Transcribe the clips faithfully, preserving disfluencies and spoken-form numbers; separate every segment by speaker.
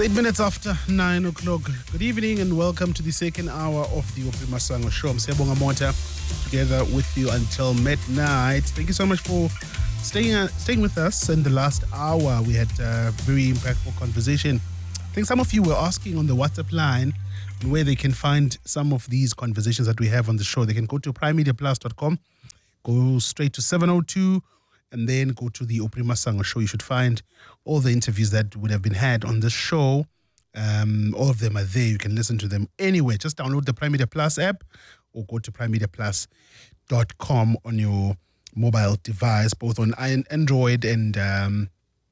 Speaker 1: eight minutes after nine o'clock. Good evening and welcome to the second hour of the Aubrey Masango Show. I'm Sebonga Mota, together with you until midnight. Thank you so much for staying uh, staying with us. In the last hour, we had a very impactful conversation. I think some of you were asking on the WhatsApp line where they can find some of these conversations that we have on the show. They can go to prime media plus dot com, go straight to seven oh two, and then go to the Aubrey Masango Show. You should find all the interviews that would have been had on the show. Um, all of them are there. You can listen to them anywhere. Just download the Prime Media Plus app or go to prime media plus dot com on your mobile device, both on Android and um,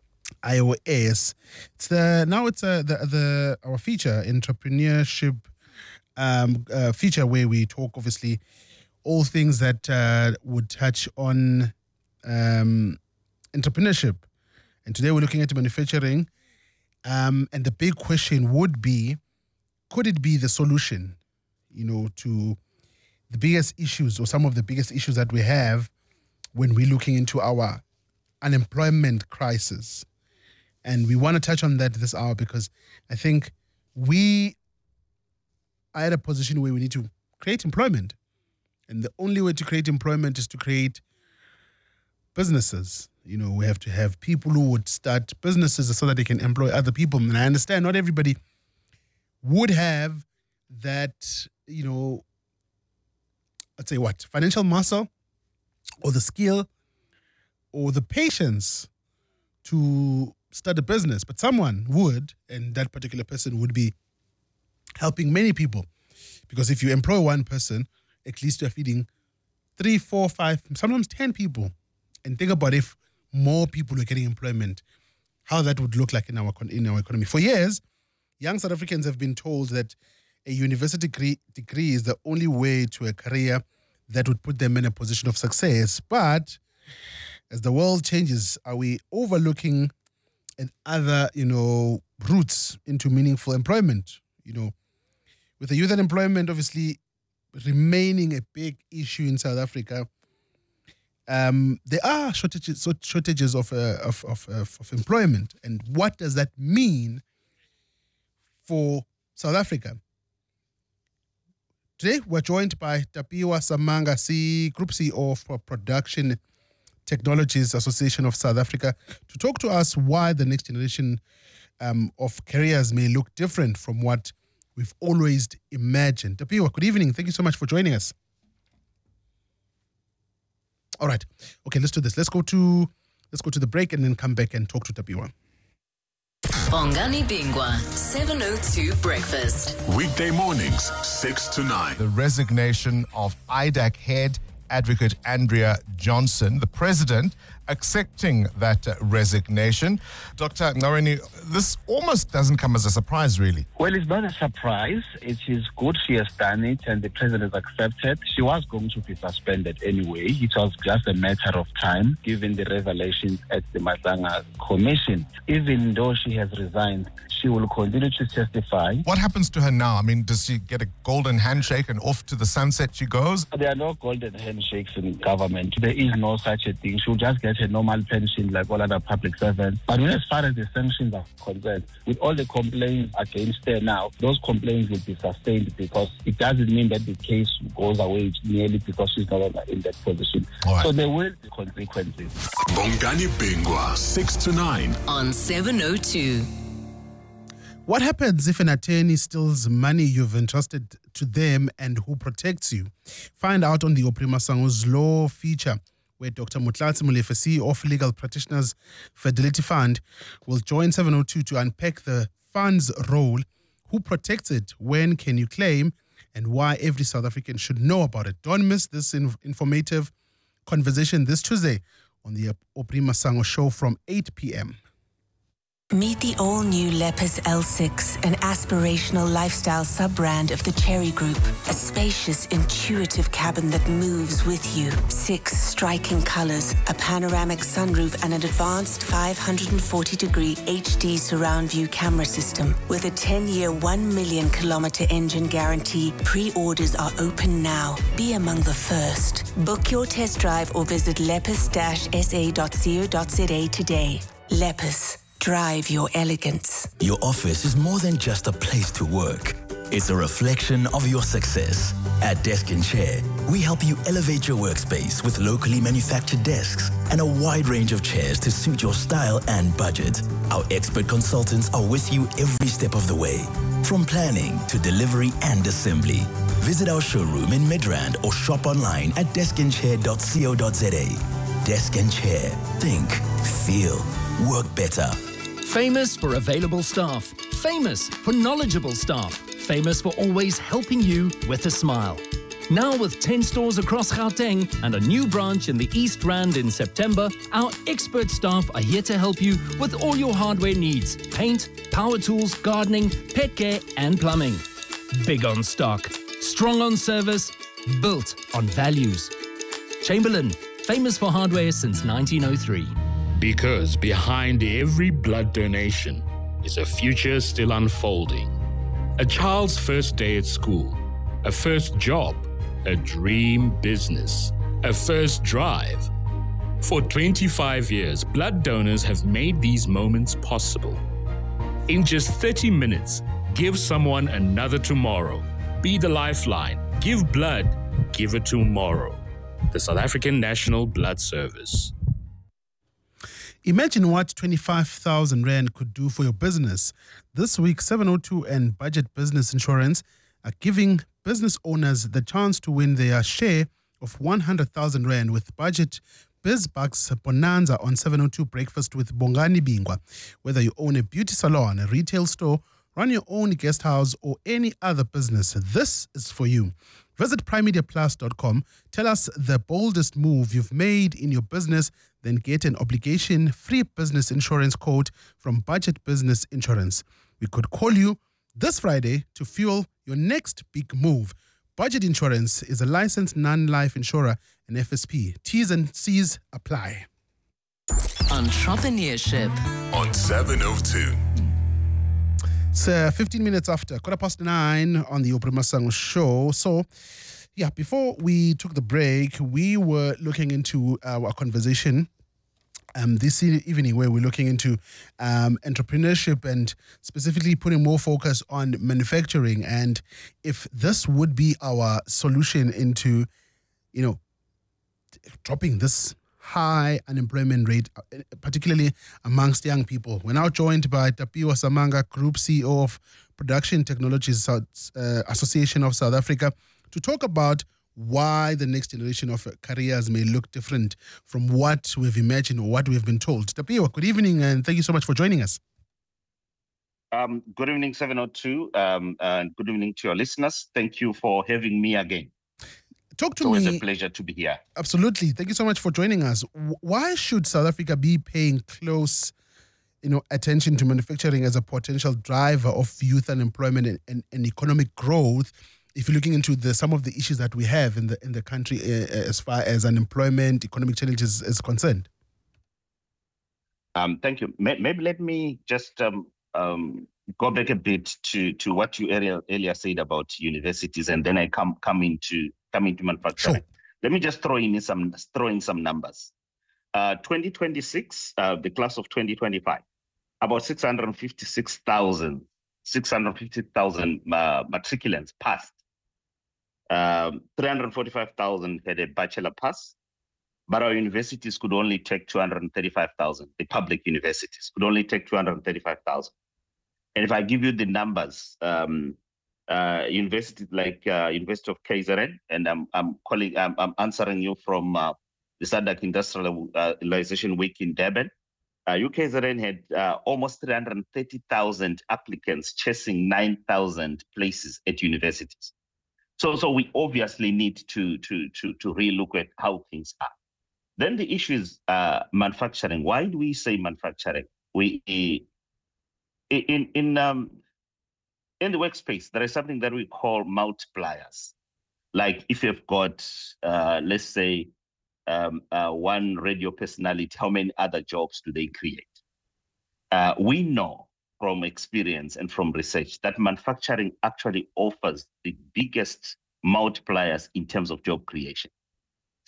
Speaker 1: iOS. It's the now it's uh, the the our feature entrepreneurship um, uh, feature where we talk obviously all things that uh, would touch on um, entrepreneurship. And today we're looking at manufacturing. Um, and the big question would be, could it be the solution, you know, to the biggest issues or some of the biggest issues that we have when we're looking into our unemployment crisis? And we want to touch on that this hour because I think we are at a position where we need to create employment. And the only way to create employment is to create businesses. You know, we have to have people who would start businesses so that they can employ other people. And I understand not everybody would have that, you know, I'd say what, financial muscle or the skill or the patience to start a business. But someone would, and that particular person would be helping many people. Because if you employ one person, at least you're feeding three, four, five, sometimes ten people. And think about if more people are getting employment, how that would look like in our in our economy. For years, young South Africans have been told that a university degree, degree is the only way to a career that would put them in a position of success. But as the world changes, are we overlooking and other, you know, routes into meaningful employment? You know, with the youth unemployment obviously remaining a big issue in South Africa, Um, there are shortages, shortages of, uh, of, of, of, of employment. And what does that mean for South Africa? Today, we're joined by Tapiwa Samanga, C, Group C E O for Production Technologies Association of South Africa, to talk to us why the next generation um, of careers may look different from what we've always imagined. Tapiwa, good evening. Thank you so much for joining us. All right. Okay, let's do this. Let's go to let's go to the break and then come back and talk to Tapiwa.
Speaker 2: Bongani Bingwa, seven oh two Breakfast.
Speaker 3: Weekday mornings, six to nine.
Speaker 4: The resignation of I D A C head advocate Andrea Johnson, the president accepting that uh, resignation. Doctor Ngareni, this almost doesn't come as a surprise, really.
Speaker 5: Well, it's not a surprise. It is good she has done it and the president has accepted. She was going to be suspended anyway. It was just a matter of time, given the revelations at the Masango Commission. Even though she has resigned, she will continue to testify.
Speaker 4: What happens to her now? I mean, does she get a golden handshake and off to the sunset she goes?
Speaker 5: There are no golden handshakes in government. There is no such a thing. She'll just get a normal pension like all other public servants. But as far as the sanctions are concerned, with all the complaints against her now, those complaints will be sustained because it doesn't mean that the case goes away merely because she's no longer in that position.
Speaker 4: Right.
Speaker 5: So there will be consequences.
Speaker 3: Bongani Bingwa, six to nine.
Speaker 2: On seven oh two.
Speaker 1: What happens if an attorney steals money you've entrusted to them and who protects you? Find out on the Aubrey Masango's Law feature, where Doctor Mutlatsi Molefe, C E O of Legal Practitioners Fidelity Fund, will join seven oh two to unpack the fund's role, who protects it, when can you claim, and why every South African should know about it. Don't miss this in- informative conversation this Tuesday on the Aubrey Masango Show from eight p.m.
Speaker 6: Meet the all-new Lepus L six, an aspirational lifestyle sub-brand of the Cherry Group. A spacious, intuitive cabin that moves with you. Six striking colors, a panoramic sunroof, and an advanced five hundred forty degree H D surround view camera system. With a ten-year, one million kilometer engine guarantee, pre-orders are open now. Be among the first. Book your test drive or visit lepus dash s a dot co dot z a today. Lepus. drive your elegance.
Speaker 7: Your office is more than just a place to work. It's a reflection of your success. At Desk and Chair, we help you elevate your workspace with locally manufactured desks and a wide range of chairs to suit your style and budget. Our expert consultants are with you every step of the way, from planning to delivery and assembly. Visit our showroom in Midrand or shop online at desk and chair dot co dot za. Desk and Chair. Think, feel, work better.
Speaker 8: Famous for available staff. Famous for knowledgeable staff. Famous for always helping you with a smile. Now with ten stores across Gauteng and a new branch in the East Rand in September, our expert staff are here to help you with all your hardware needs. Paint, power tools, gardening, pet care and plumbing. Big on stock, strong on service, built on values. Chamberlain, famous for hardware since nineteen oh three.
Speaker 9: Because behind every blood donation is a future still unfolding. A child's first day at school, a first job, a dream business, a first drive. For twenty-five years, blood donors have made these moments possible. In just thirty minutes, give someone another tomorrow. Be the lifeline. Give blood. Give it tomorrow. The South African National Blood Service.
Speaker 1: Imagine what twenty-five thousand Rand could do for your business. This week, seven oh two and Budget Business Insurance are giving business owners the chance to win their share of one hundred thousand Rand with Budget BizBucks Bonanza on seven oh two Breakfast with Bongani Bingwa. Whether you own a beauty salon, a retail store, run your own guest house, or any other business, this is for you. Visit prime media plus dot com. Tell us the boldest move you've made in your business, then get an obligation-free business insurance quote from Budget Business Insurance. We could call you this Friday to fuel your next big move. Budget Insurance is a licensed non-life insurer and F S P. T's and C's apply.
Speaker 2: Entrepreneurship
Speaker 3: on seven oh two.
Speaker 1: It's uh, fifteen minutes after quarter past nine on the Oprah Masango show. So, yeah, before we took the break, we were looking into uh, our conversation um, this e- evening where we're looking into um, entrepreneurship and specifically putting more focus on manufacturing and if this would be our solution into, you know, dropping this high unemployment rate, particularly amongst young people. We're now joined by Tapiwa Samanga, Group C E O of Production Technologies South, uh, Association of South Africa, to talk about why the next generation of careers may look different from what we've imagined or what we've been told. Tapiwa, good evening and thank you so much for joining us.
Speaker 10: Um, good evening, seven oh two, um, and good evening to your listeners. Thank you for having me again.
Speaker 1: Talk to
Speaker 10: it's always
Speaker 1: me.
Speaker 10: a pleasure to be here.
Speaker 1: Absolutely. Thank you so much for joining us. Why should South Africa be paying close, you know, attention to manufacturing as a potential driver of youth unemployment and, and, and economic growth? If you're looking into the some of the issues that we have in the in the country uh, as far as unemployment, economic challenges is concerned.
Speaker 10: Um, thank you. Maybe let me just um, um, go back a bit to to what you earlier, earlier said about universities, and then I come come into come into manufacturing.
Speaker 1: Sure.
Speaker 10: Let me just throw in some throw in some numbers. Uh, twenty twenty-six, uh, the class of twenty twenty-five, about six hundred fifty-six thousand six hundred fifty thousand uh, matriculants passed. Um, three hundred forty-five thousand had a bachelor pass, but our universities could only take two hundred thirty-five thousand. The public universities could only take two hundred thirty-five thousand. And if I give you the numbers, um, uh, universities like uh, University of K Z N, and I'm I'm calling, I'm, I'm answering you from uh, the S A D C Industrialization Week in Durban. Uh, U K Z N had uh, almost three hundred thirty thousand applicants chasing nine thousand places at universities. So, so we obviously need to to to to relook at how things are. Then the issue is uh, manufacturing. Why do we say manufacturing? We in in um in the workspace there is something that we call multipliers. Like if you've got uh, let's say um, uh, one radio personality, how many other jobs do they create? Uh, we know from experience and from research that manufacturing actually offers the biggest multipliers in terms of job creation,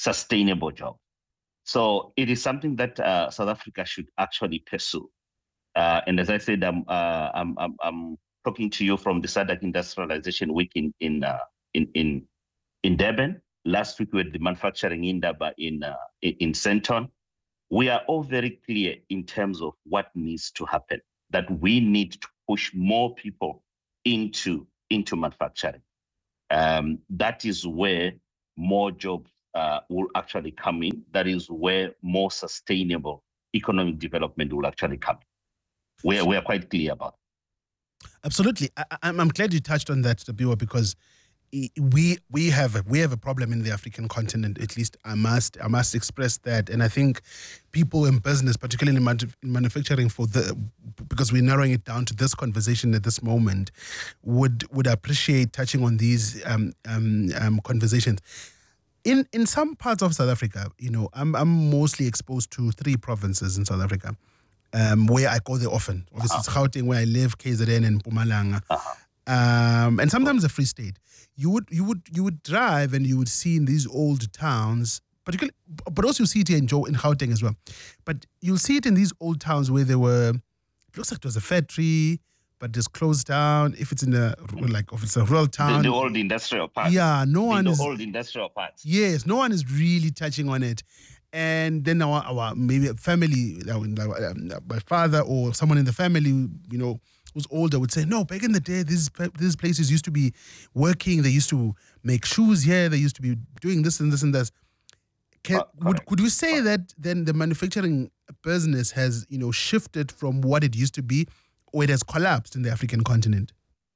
Speaker 10: sustainable job. So it is something that uh, South Africa should actually pursue. Uh, and as I said, I'm, uh, I'm, I'm, I'm talking to you from the S A D C Industrialization Week in in uh, in, in in Durban. Last week we had the Manufacturing Indaba in uh, in Centon. We are all very clear in terms of what needs to happen, that we need to push more people into, into manufacturing. Um, that is where more jobs uh, will actually come in. That is where more sustainable economic development will actually come in. We are, we are quite clear about it.
Speaker 1: Absolutely. I, I'm, I'm glad you touched on that, Tapiwa, because we we have a, we have a problem in the African continent. At least I must I must express that, and I think people in business, particularly in, manu- in manufacturing, for the because we're narrowing it down to this conversation at this moment, would would appreciate touching on these um, um, um, conversations. In in some parts of South Africa, you know, I'm I'm mostly exposed to three provinces in South Africa, um, where I go there often. Obviously, it's Gauteng, where I live, K Z N, and Mpumalanga, um, and sometimes the Free State. You would you would you would drive and you would see in these old towns, particularly, but also you see it here in Joe in Gauteng as well. But you'll see it in these old towns where there were, it looks like it was a factory, but it's closed down. If it's in a like if it's a rural town,
Speaker 10: the, the old industrial park.
Speaker 1: Yeah, no
Speaker 10: the,
Speaker 1: one
Speaker 10: the
Speaker 1: is
Speaker 10: old industrial parks.
Speaker 1: Yes, no one is really touching on it. And then our, our maybe a family, my father or someone in the family, you know, who's older would say, no, back in the day, these these places used to be working. They used to make shoes here. They used to be doing this and this and this. Can, uh, would could you say uh, that then the manufacturing business has, you know, shifted from what it used to be, or it has collapsed in the African continent?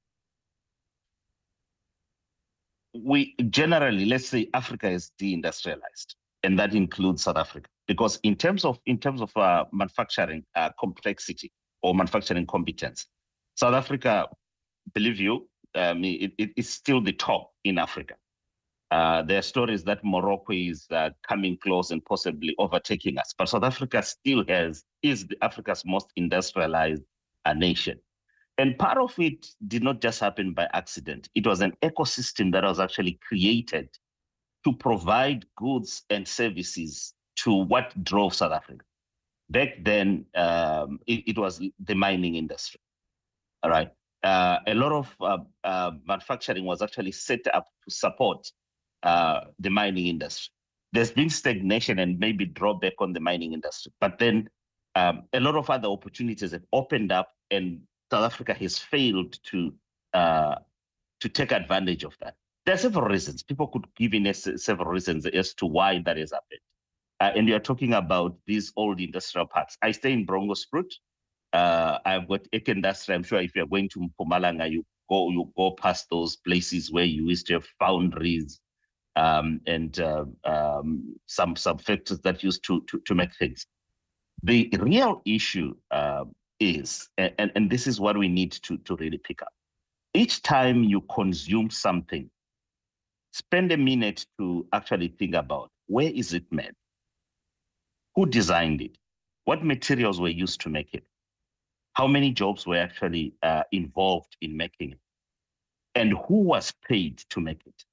Speaker 10: We generally, let's say, Africa is deindustrialized, and that includes South Africa, because in terms of in terms of uh, manufacturing uh, complexity or manufacturing competence, South Africa, believe you, um, it, it, it's still the top in Africa. Uh, there are stories that Morocco is uh, coming close and possibly overtaking us, but South Africa still has is the Africa's most industrialized uh, nation. And part of it did not just happen by accident. It was an ecosystem that was actually created to provide goods and services to what drove South Africa. Back then, um, it, it was the mining industry. All right. Uh, a lot of uh, uh, manufacturing was actually set up to support uh, the mining industry. There's been stagnation and maybe drawback on the mining industry, but then um, a lot of other opportunities have opened up, and South Africa has failed to uh, to take advantage of that. There are several reasons. People could give in several reasons as to why that has happened. Uh, and you're talking about these old industrial parks. I stay in Brongospruit. Uh, I've got Ekindustry. I'm sure if you're going to Mpumalanga, you go you go past those places where you used to have foundries um, and uh, um, some some factories that used to, to to make things. The real issue uh, is, and, and this is what we need to, to really pick up. Each time you consume something, spend a minute to actually think about, where is it made? Who designed it? What materials were used to make it? How many jobs were actually uh, involved in making it? And who was paid to make it?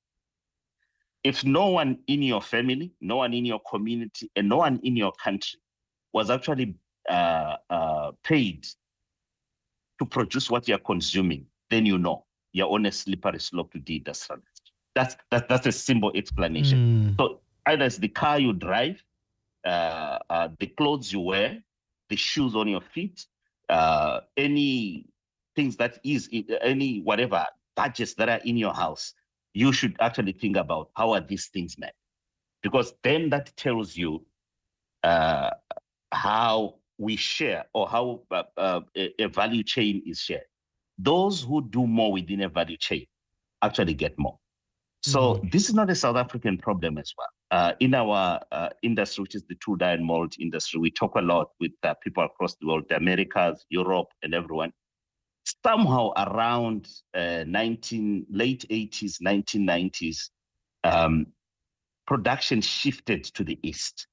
Speaker 10: If no one in your family, no one in your community, and no one in your country was actually uh, uh, paid to produce what you're consuming, then you know you're on a slippery slope to deindustrialization. That's, that's, that's a simple explanation. Mm. So either it's the car you drive, uh, uh, the clothes you wear, the shoes on your feet, uh, any things that is, any whatever budgets that are in your house, you should actually think about how are these things made? Because then that tells you uh, how we share or how uh, uh, a, a value chain is shared. Those who do more within a value chain actually get more. So mm. this is not a South African problem as well. Uh, in our uh, industry, which is the tool dye and mold industry, we talk a lot with uh, people across the world, the Americas, Europe, and everyone. Somehow around uh, nineteen, late eighties, nineteen nineties, um, production shifted to the East.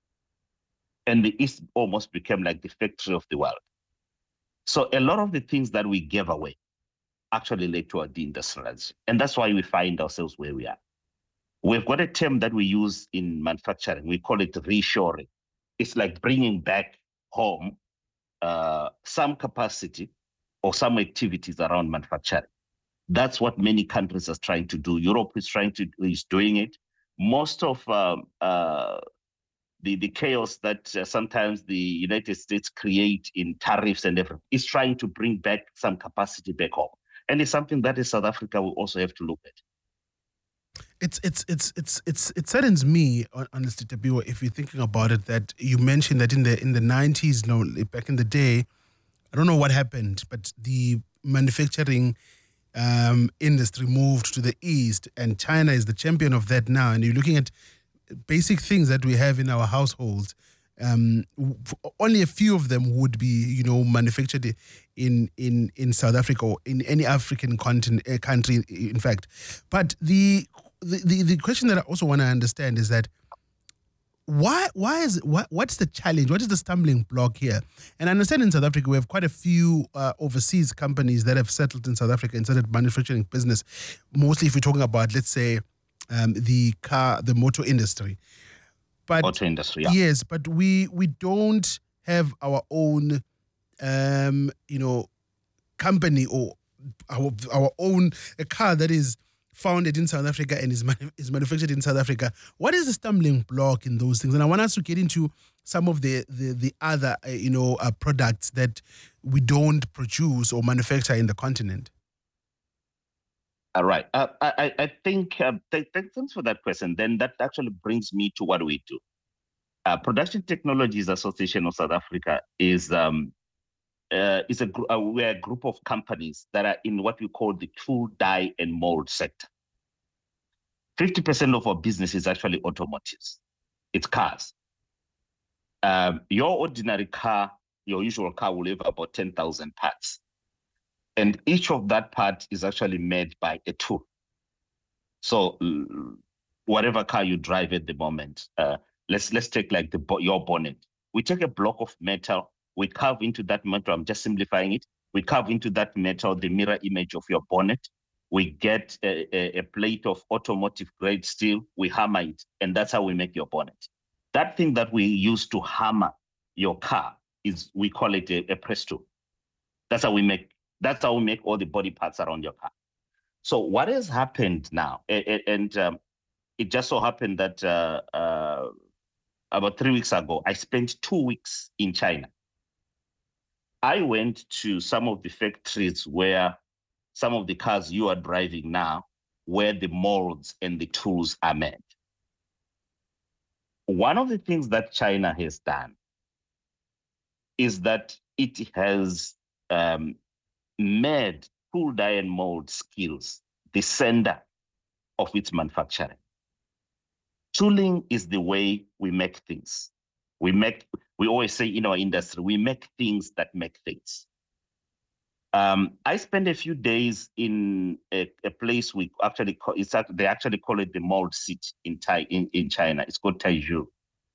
Speaker 10: And the East almost became like the factory of the world. So a lot of the things that we gave away actually led to our deindustrialization. And that's why we find ourselves where we are. We've got a term that we use in manufacturing. We call it reshoring. It's like bringing back home uh, some capacity or some activities around manufacturing. That's what many countries are trying to do. Europe is trying to is doing it. Most of um, uh, the the chaos that uh, sometimes the United States create in tariffs and everything is trying to bring back some capacity back home, and it's something that is South Africa will also have to look at.
Speaker 1: It's it's it's it's it's it saddens me, honestly, Tapiwa, if you're thinking about it, that you mentioned that in the in the nineties, no, back in the day, I don't know what happened, but the manufacturing um, industry moved to the east, and China is the champion of that now. And you're looking at basic things that we have in our households. Um, only a few of them would be, you know, manufactured in in in South Africa or in any African continent uh, country, in fact. But the the the, the question that I also want to understand is that why why is what what's the challenge? What is the stumbling block here? And I understand in South Africa we have quite a few uh, overseas companies that have settled in South Africa and started manufacturing business. Mostly, if we're talking about, let's say, um, the car, the motor industry. But
Speaker 10: auto industry, yeah.
Speaker 1: Yes, but we we don't have our own, um, you know, company or our our own a car that is founded in South Africa and is manu- is manufactured in South Africa. What is the stumbling block in those things? And I want us to get into some of the the, the other uh, you know uh, products that we don't produce or manufacture in the continent.
Speaker 10: All right. Uh, I, I think, uh, th- th- thanks for that question. Then that actually brings me to what we do. Uh, Production Technologies Association of South Africa is um, uh, is a, gr- uh, we're a group of companies that are in what we call the tool, die, and mold sector. fifty percent of our business is actually automotives. It's cars. Um, your ordinary car, your usual car will have about ten thousand parts. And each of that part is actually made by a tool. So whatever car you drive at the moment, uh, let's let's take like the your bonnet. We take a block of metal, we carve into that metal, I'm just simplifying it. We carve into that metal the mirror image of your bonnet. We get a, a, a plate of automotive grade steel, we hammer it, and that's how we make your bonnet. That thing that we use to hammer your car is, we call it a, a press tool. That's how we make That's how we make all the body parts around your car. So what has happened now, and, and um, it just so happened that uh, uh, about three weeks ago, I spent two weeks in China. I went to some of the factories where some of the cars you are driving now, where the molds and the tools are made. One of the things that China has done is that it has um, made tool, die, and mold skills the center of its manufacturing. Tooling is the way we make things. We make, we always say in our industry, we make things that make things. Um, I spent a few days in a, a place we actually call, it's, they actually call it the mold city in, Thai, in, in China. It's called Taizhou.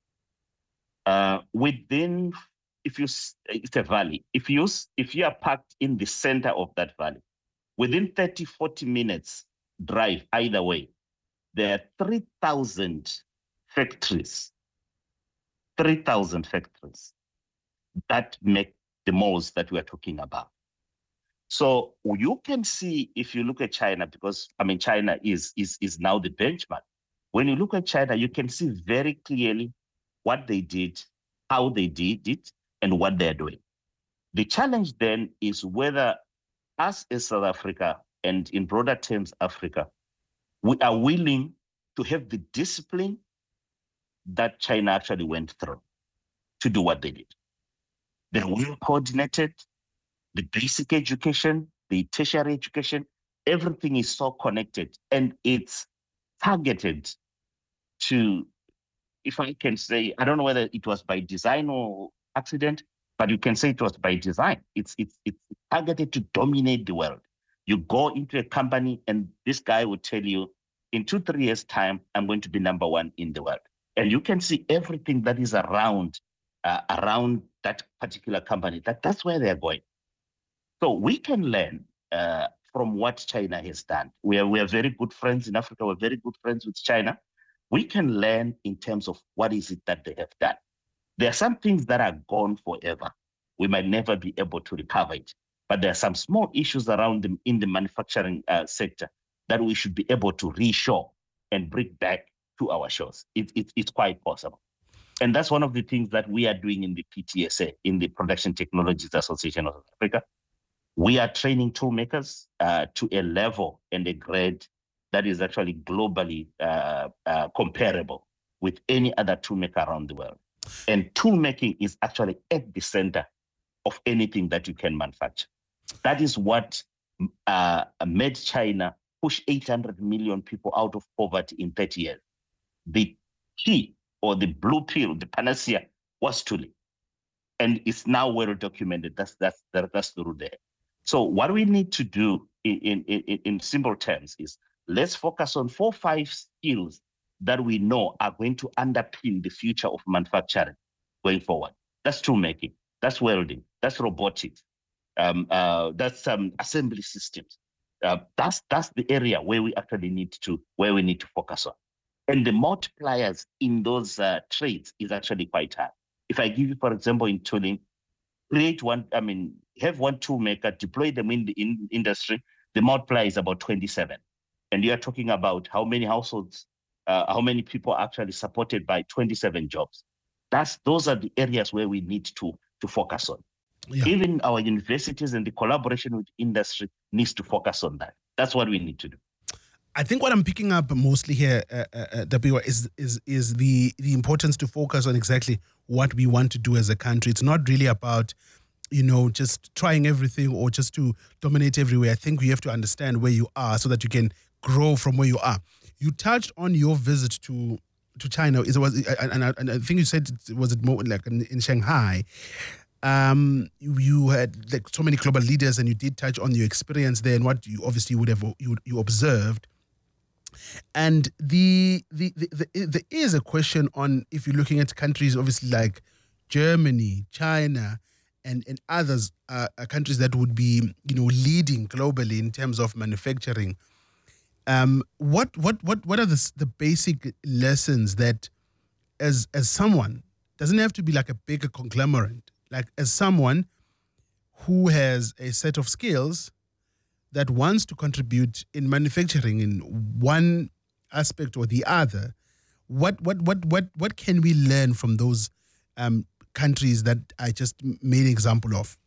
Speaker 10: Uh, within If you, it's a valley. If you, if you are parked in the center of that valley, within thirty, forty minutes drive either way, there are three thousand factories, three thousand factories that make the molds that we are talking about. So you can see, if you look at China, because I mean, China is, is, is now the benchmark. When you look at China, you can see very clearly what they did, how they did it, and what they're doing. The challenge then is whether us as South Africa, and in broader terms, Africa, we are willing to have the discipline that China actually went through to do what they did. They're well coordinated, the basic education, the tertiary education, everything is so connected, and it's targeted to, if I can say, I don't know whether it was by design or accident, but you can say it was by design. It's it's it's targeted to dominate the world. You go into a company and this guy will tell you, in two, three years' time, I'm going to be number one in the world. And you can see everything that is around uh, around that particular company, that that's where they're going. So we can learn uh, from what China has done. We are, we are very good friends in Africa. We're very good friends with China. We can learn in terms of what is it that they have done. There are some things that are gone forever. we might never be able to recover it. But there are some small issues around them in the manufacturing uh, sector that we should be able to reshore and bring back to our shores. It, it, it's quite possible. And that's one of the things that we are doing in the P T S A, in the Production Technologies Association of South Africa. We are training toolmakers uh, to a level and a grade that is actually globally uh, uh, comparable with any other toolmaker around the world. And toolmaking is actually at the center of anything that you can manufacture. That is what uh, made China push eight hundred million people out of poverty in thirty years. The key or the blue pill, the panacea, was tooling. And it's now well documented. That's, that's, that's the root there. So what we need to do in, in, in, in simple terms is let's focus on four, five skills that we know are going to underpin the future of manufacturing going forward. That's toolmaking, that's welding, that's robotics, um, uh, that's um, assembly systems. Uh, that's that's the area where we actually need to where we need to focus on. And the multipliers in those uh, trades is actually quite high. If I give you, for example, in tooling, create one, I mean, have one toolmaker, deploy them in the in industry, the multiplier is about twenty-seven. And you are talking about how many households, uh, how many people are actually supported by twenty-seven jobs. That's those are the areas where we need to, to focus on. Yeah. Even our universities and the collaboration with industry needs to focus on that. That's what we need to do.
Speaker 1: I think what I'm picking up mostly here, uh, uh, Dapiwa, is is is the the importance to focus on exactly what we want to do as a country. It's not really about, you know, just trying everything or just to dominate everywhere. I think we have to understand where you are so that you can grow from where you are. You touched on your visit to to China. Is it was and I, and I think you said it was it more like in, in Shanghai. Um, you, you had like so many global leaders, and you did touch on your experience there and what you obviously would have you you observed. And the, the, the, the there is a question on, if you're looking at countries obviously like Germany, China, and, and others, uh, countries that would be, you know, leading globally in terms of manufacturing. Um, what what what what are the the basic lessons that, as as someone, doesn't have to be like a bigger conglomerate, like as someone who has a set of skills that wants to contribute in manufacturing in one aspect or the other, what what what what what can we learn from those um, countries that I just made an example of?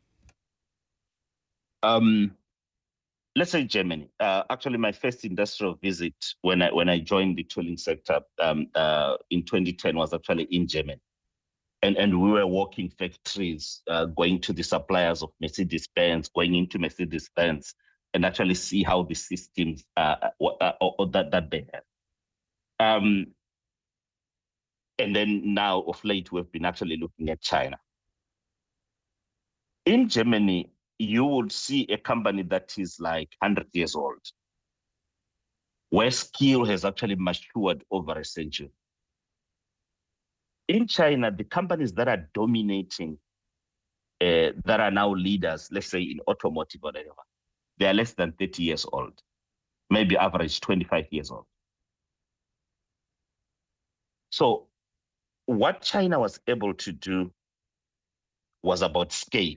Speaker 10: Um, let's say Germany. Uh, actually, my first industrial visit when I when I joined the tooling sector um, uh, in twenty ten was actually in Germany, and and we were walking factories, uh, going to the suppliers of Mercedes-Benz, going into Mercedes-Benz, and actually see how the systems uh, uh, uh, that that they have. Um, and then now of late, we've been actually looking at China. In Germany, you would see a company that is like one hundred years old, where skill has actually matured over a century. In China, the companies that are dominating, uh, that are now leaders, let's say in automotive or whatever, they are less than thirty years old, maybe average twenty-five years old. So what China was able to do was about scale.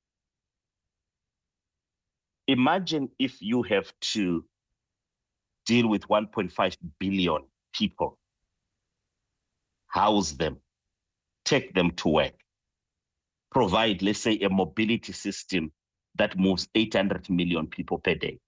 Speaker 10: Imagine if you have to deal with one point five billion people, house them, take them to work, provide, let's say, a mobility system that moves eight hundred million people per day.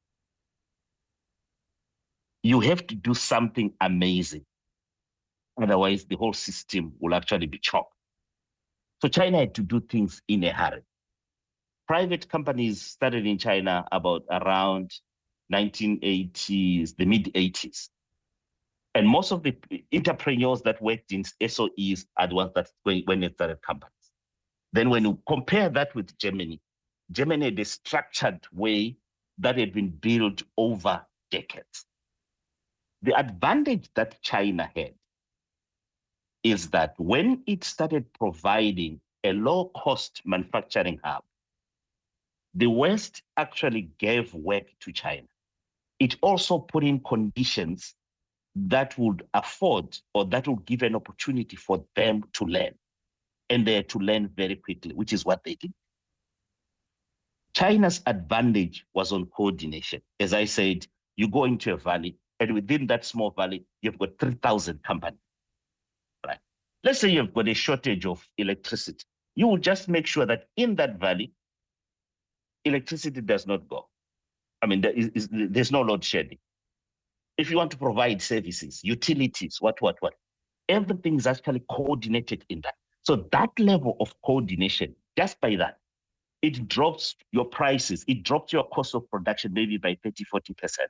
Speaker 10: You have to do something amazing. Otherwise, the whole system will actually be chopped. So China had to do things in a hurry. Private companies started in China about around nineteen eighties, the mid eighties. And most of the entrepreneurs that worked in S O Es are the ones that when they started companies. Then when you compare that with Germany, Germany had a structured way that had been built over decades. The advantage that China had is that when it started providing a low-cost manufacturing hub, the West actually gave work to China. It also put in conditions that would afford or that would give an opportunity for them to learn. and they had to learn very quickly, which is what they did. China's advantage was on coordination. As I said, you go into a valley, and within that small valley, you've got three thousand companies, right? Let's say you've got a shortage of electricity. You will just make sure that in that valley, electricity does not go. I mean, there is, is, there's no load shedding. If you want to provide services, utilities, what, what, what, everything is actually coordinated in that. So that level of coordination, just by that, it drops your prices. It drops your cost of production maybe by thirty, forty percent.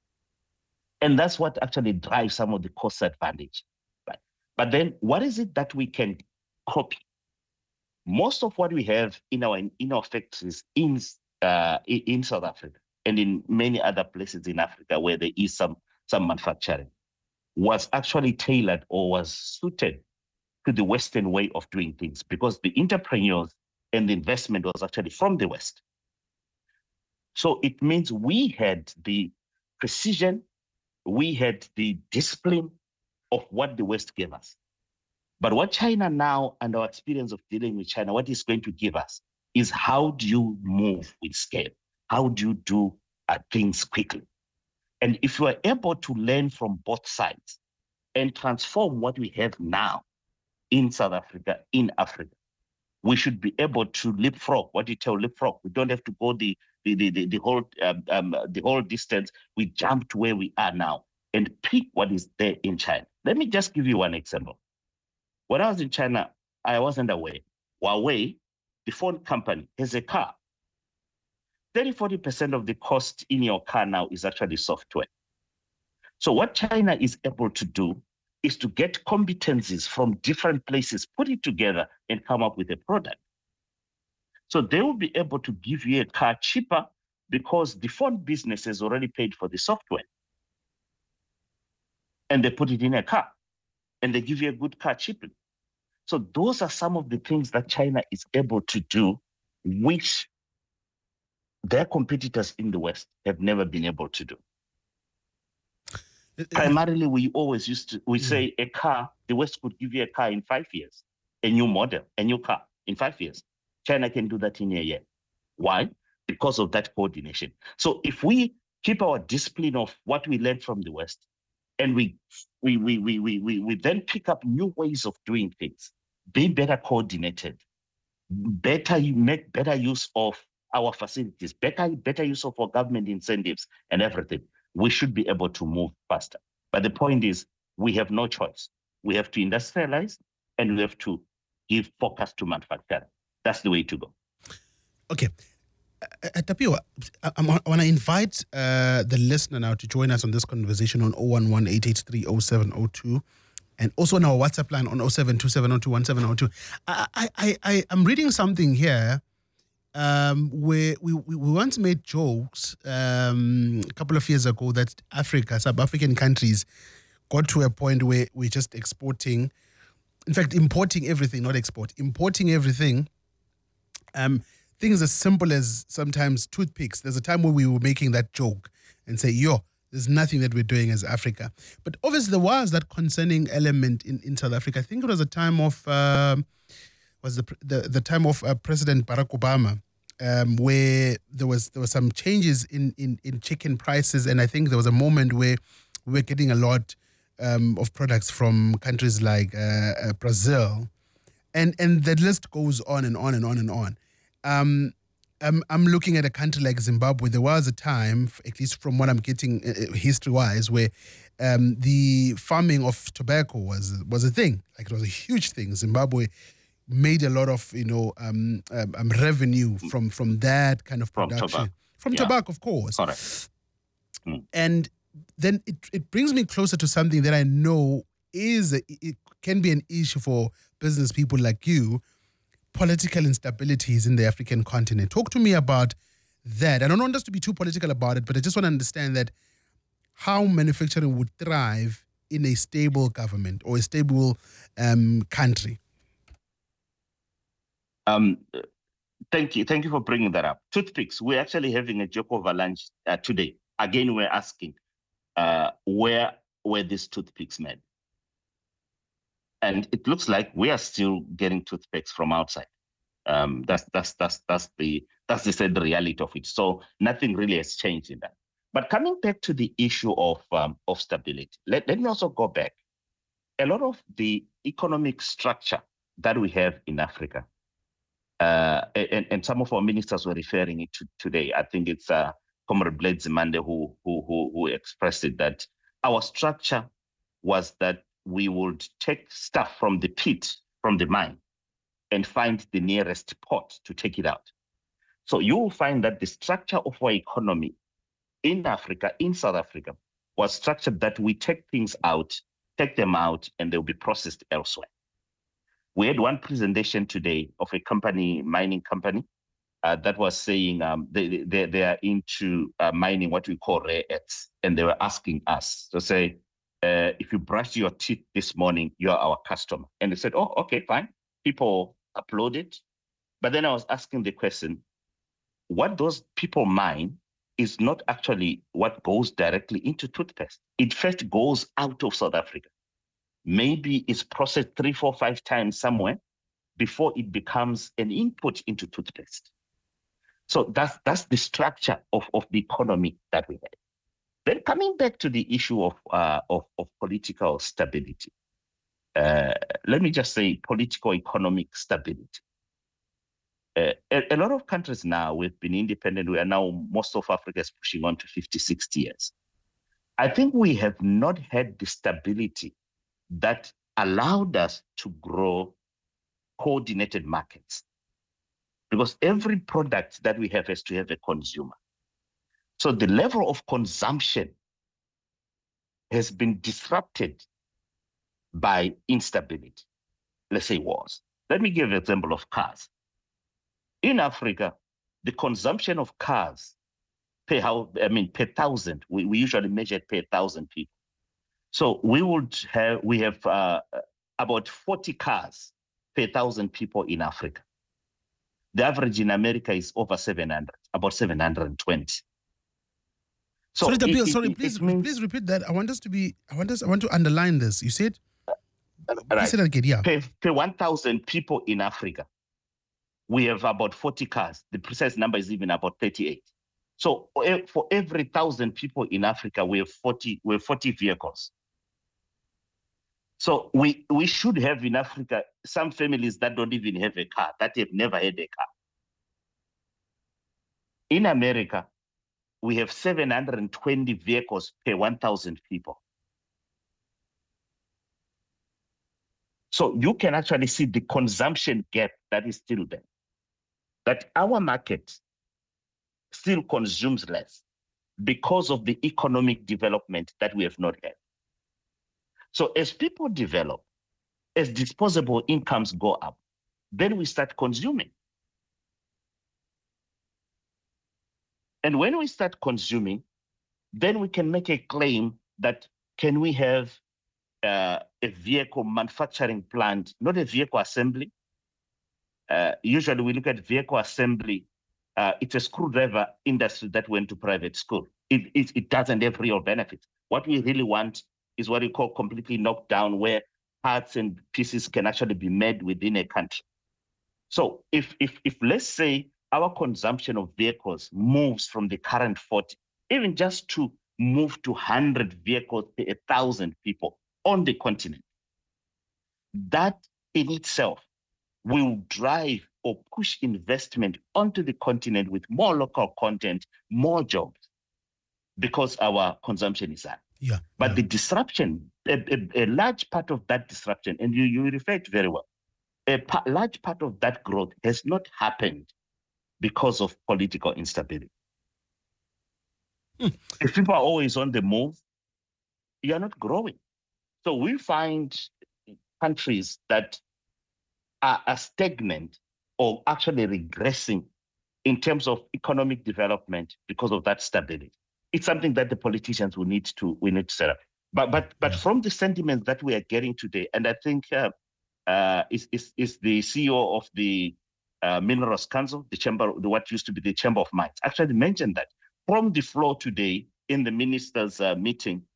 Speaker 10: And that's what actually drives some of the cost advantage. Right? But then what is it that we can copy? Most of what we have in our, in our factories in, uh, in South Africa and in many other places in Africa where there is some, some manufacturing was actually tailored or was suited to the Western way of doing things, because the entrepreneurs and the investment was actually from the West. So it means we had the precision, we had the discipline of what the West gave us. But what China now, and our experience of dealing with China, what it's going to give us is how do you move with scale? How do you do uh, things quickly? And if you are able to learn from both sides and transform what we have now in South Africa, in Africa, we should be able to leapfrog. What do you tell leapfrog? We don't have to go the the the, the, the whole um, um, the whole distance. We jump to where we are now and pick what is there in China. Let me just give you one example. When I was in China, I wasn't aware. Huawei, the phone company, has a car. thirty, forty percent of the cost in your car now is actually software. So what China is able to do is to get competencies from different places, put it together, and come up with a product. So they will be able to give you a car cheaper because the phone business has already paid for the software. And they put it in a car, and they give you a good car cheaply. So those are some of the things that China is able to do, which their competitors in the West have never been able to do. Primarily, we always used to, we say a car, the West could give you a car in five years, a new model, a new car in five years. China can do that in a year. Why? Because of that coordination. So if we keep our discipline of what we learned from the West, and we we we we we we, we then pick up new ways of doing things, be better coordinated, better you make better use of our facilities, better better use of our government incentives and everything, we should be able to move faster. But the point is, we have no choice. We have to industrialize, and we have to give focus to manufacturing. That's the way to go.
Speaker 1: Okay. Uh, Tapiwa, I, I want to invite uh, the listener now to join us on this conversation on zero one one, eight eight three, zero seven zero two and also on our WhatsApp line on zero seven two seven zero two one seven zero two. I, I, I, I'm reading something here um, where we, we, we once made jokes um, a couple of years ago that Africa, sub-African countries, got to a point where we're just exporting, in fact, importing everything, not export, importing everything. Um, things as simple as sometimes toothpicks. There's a time where we were making that joke and say, yo, there's nothing that we're doing as Africa. But obviously there was that concerning element in, in South Africa. I think it was a time of, um, was the, the the time of uh, President Barack Obama, um, where there was there were some changes in, in, in chicken prices. And I think there was a moment where we were getting a lot um, of products from countries like uh, uh, Brazil. And and the list goes on and on and on and on. Um, I'm, I'm looking at a country like Zimbabwe. There was a time, at least from what I'm getting uh, history-wise, where um, the farming of tobacco was was a thing. Like, it was a huge thing. Zimbabwe made a lot of, you know, um, um, um, revenue from, from that kind of production. From tobacco, from yeah. tobacco of course.
Speaker 10: Correct. Mm.
Speaker 1: And then it, it brings me closer to something that I know is, a, it can be an issue for business people like you, political instabilities in the African continent. Talk to me about that. I don't want us to be too political about it, but I just want to understand that how manufacturing would thrive in a stable government or a stable um, country.
Speaker 10: Um, thank you. Thank you for bringing that up. Toothpicks. We're actually having a joke over lunch uh, today. Again, we're asking uh, where were these toothpicks made? and it looks like we are still getting toothpicks from outside. Um, that's that's that's that's the that's the sad reality of it. So nothing really has changed in that. But coming back to the issue of um, of stability, let, let me also go back. A lot of the economic structure that we have in Africa, uh, and, and some of our ministers were referring it to today. I think it's uh, Comrade Blade Zimande who, who who who expressed it, that our structure was that we would take stuff from the pit, from the mine, and find the nearest port to take it out. So you will find that the structure of our economy in Africa, in South Africa, was structured that we take things out, take them out, and they'll be processed elsewhere. We had one presentation today of a company, mining company, uh, that was saying um, they, they, they are into uh, mining what we call rare earths. And they were asking us to say, uh, if you brush your teeth this morning, you're our customer. And they said, oh, okay, fine. People applauded. But then I was asking the question, what those people mine is not actually what goes directly into toothpaste. It first goes out of South Africa. Maybe it's processed three, four, five times somewhere before it becomes an input into toothpaste. So that's that's the structure of, of the economy that we have. Then coming back to the issue of uh, of, of political stability, uh, let me just say political economic stability. Uh, a, a lot of countries now, we've been independent. We are now, most of Africa is pushing on to fifty, sixty years. I think we have not had the stability that allowed us to grow coordinated markets. Because every product that we have has to have a consumer. So the level of consumption has been disrupted by instability, let's say wars. Let me give an example of cars. In Africa, the consumption of cars per how I mean per thousand, we, we usually measure it per thousand people. So we would have we have uh, about forty cars per thousand people in Africa. The average in America is over seven hundred, about seven hundred twenty. So
Speaker 1: sorry, Tapiel,
Speaker 10: it,
Speaker 1: sorry,
Speaker 10: it,
Speaker 1: please,
Speaker 10: it means,
Speaker 1: please repeat that. I want us to be. I want us. I want to underline this. You said.
Speaker 10: Right.
Speaker 1: Please say that again. Yeah.
Speaker 10: Per, per one thousand people in Africa, we have about forty cars. The precise number is even about thirty-eight. So for every thousand people in Africa, we have forty. We have forty vehicles. So we we should have in Africa some families that don't even have a car, that have never had a car. In America, we have seven hundred twenty vehicles per one thousand people. So you can actually see the consumption gap that is still there. That our market still consumes less because of the economic development that we have not had. So as people develop, as disposable incomes go up, then we start consuming. And when we start consuming, then we can make a claim that can we have uh, a vehicle manufacturing plant, not a vehicle assembly. Uh, usually we look at vehicle assembly, uh, it's a screwdriver industry that went to private school. It, it, it doesn't have real benefits. What we really want is what we call completely knocked down, where parts and pieces can actually be made within a country. So if, if, if let's say our consumption of vehicles moves from the current forty, even just to move to one hundred vehicles per one thousand people on the continent, that in itself will drive or push investment onto the continent with more local content, more jobs, because our consumption is high.
Speaker 1: Yeah.
Speaker 10: But
Speaker 1: yeah.
Speaker 10: the disruption, a, a, a large part of that disruption, and you, you referred very well, a pa- large part of that growth has not happened because of political instability.
Speaker 1: Hmm.
Speaker 10: If people are always on the move, you're not growing. So we find countries that are, are stagnant or actually regressing in terms of economic development because of that stability. It's something that the politicians will need to we need to set up. But but but from the sentiments that we are getting today, and I think uh, uh, is is is the C E O of the uh, Minerals Council, the chamber, the, what used to be the Chamber of Mines, actually mentioned that from the floor today in the ministers' uh, meeting,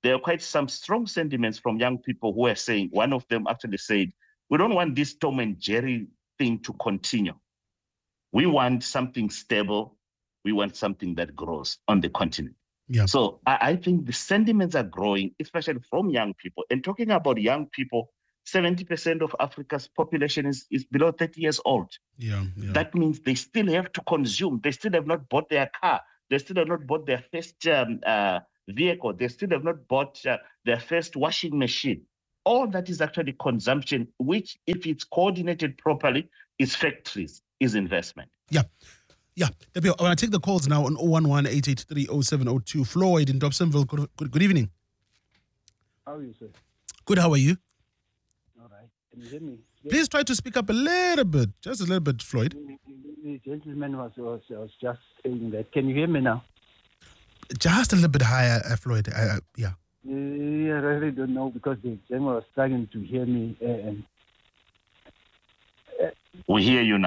Speaker 10: there are quite some strong sentiments from young people who are saying, one of them actually said, we don't want this Tom and Jerry thing to continue. We want something stable. We want something that grows on the continent.
Speaker 1: Yeah.
Speaker 10: So I, I think the sentiments are growing, especially from young people. And talking about young people, seventy percent of Africa's population is, is below thirty years old.
Speaker 1: Yeah, yeah.
Speaker 10: That means they still have to consume. They still have not bought their car. They still have not bought their first um, uh, vehicle. They still have not bought uh, their first washing machine. All that is actually consumption, which, if it's coordinated properly, is factories, is investment.
Speaker 1: Yeah. Yeah. I want to take the calls now on zero one one, eight eight three, zero seven zero two. Floyd in Dobsonville, good, good, good evening.
Speaker 11: How are you, sir?
Speaker 1: Good, how are you?
Speaker 11: All right. Can you hear me?
Speaker 1: Please try to speak up a little bit, just a little bit, Floyd.
Speaker 11: The gentleman was, was, was just saying that. Can you hear me now?
Speaker 1: Just a little bit higher, uh, Floyd. Uh, yeah.
Speaker 11: Uh, I really don't know because the gentleman was struggling to hear me. Uh, and,
Speaker 10: we hear you now.